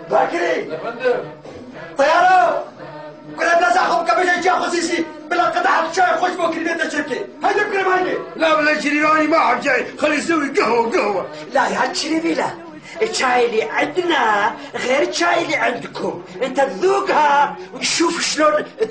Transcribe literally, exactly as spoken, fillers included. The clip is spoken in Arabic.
باكري يا فندم. طياره كل الناس اخذ كبش جا خصيصي بلا قطعه شاي خش بكري بيت شركه هذا بكره هيدي. لا ولا شريراني ما حد جاي، خلي يسوي قهوه قهوه. لا يا شريفي لا، الشاي اللي عندنا غير الشاي اللي عندكم، انت تذوقها وتشوف شلون